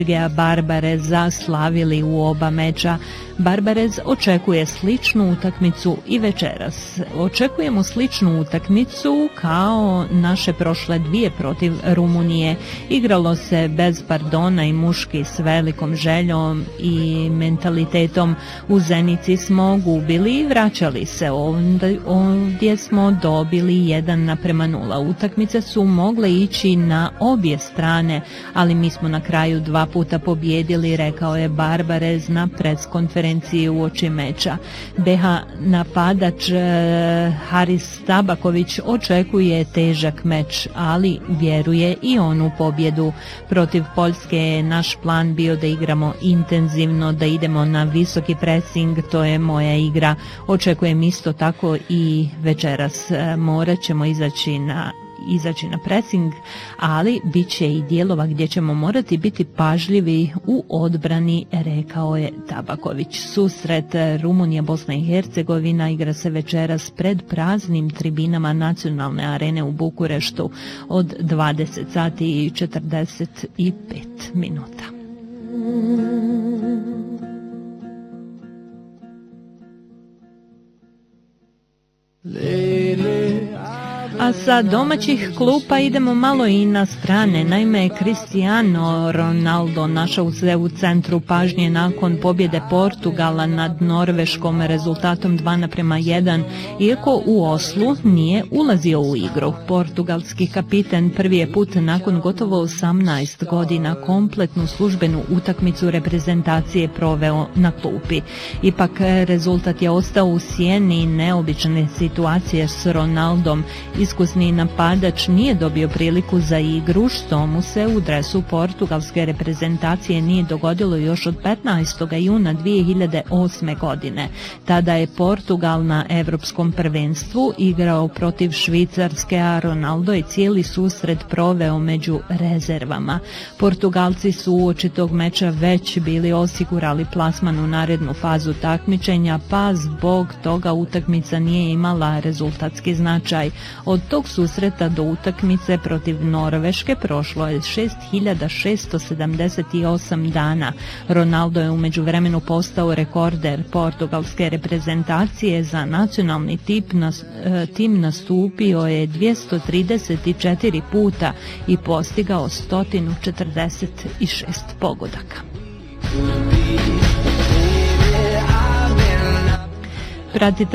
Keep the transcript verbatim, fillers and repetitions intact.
Barbareza slavili u oba meča. Barbarez očekuje sličnu utakmicu i večeras. Očekujemo sličnu utakmicu kao naše prošle dvije protiv Rumunije. Igralo se bez pardona i muški s velikom željom i mentalitetom. U Zenici smo gubili i vraćali se. Ovdje, ovdje smo dobili jedan naprema nula. Utakmice su mogle ići na obje strane, ali mi smo na kraju dva puta pobjedili, rekao je Barbarez na preskonferenciji uoči meča. B H napadač eh, Haris Tabaković očekuje težak meč, ali vjeruje i on u pobjedu. Protiv Poljske je naš plan bio da igramo intenzivno, da idemo na visoki pressing, to je moja igra. Očekujem isto tako i večeras. Eh, morat ćemo izaći na izaći na pressing, ali bit će i dijelova gdje ćemo morati biti pažljivi u odbrani, rekao je Tabaković. Susret Rumunija Bosna i Hercegovina igra se večeras pred praznim tribinama Nacionalne arene u Bukureštu od dvadeset sati i četrdeset pet minuta. A sa domaćih klupa idemo malo i na strane. Naime, Cristiano Ronaldo našao se u centru pažnje nakon pobjede Portugala nad Norveškom rezultatom dva naprema jedan, iako u Oslu nije ulazio u igru. Portugalski kapiten prvi je put nakon gotovo osamnaest godina kompletnu službenu utakmicu reprezentacije proveo na klupi. Ipak rezultat je ostao u sjeni neobične situacije s Ronaldom. Iskusni napadač nije dobio priliku za igru, što mu se u dresu portugalske reprezentacije nije dogodilo još od petnaestog juna dvije hiljade osme. godine. Tada je Portugal na Evropskom prvenstvu igrao protiv Švicarske, a Ronaldo je cijeli susret proveo među rezervama. Portugalci su uoči tog meča već bili osigurali plasman u narednu fazu takmičenja, pa zbog toga utakmica nije imala rezultatski značaj. Od tog susreta do utakmice protiv Norveške prošlo je šest hiljada šesto sedamdeset osam dana. Ronaldo je u međuvremenu postao rekorder portugalske reprezentacije. Za nacionalni tip nas, tim nastupio je dvjesto trideset četiri puta i postigao sto četrdeset šest pogodaka. Pratite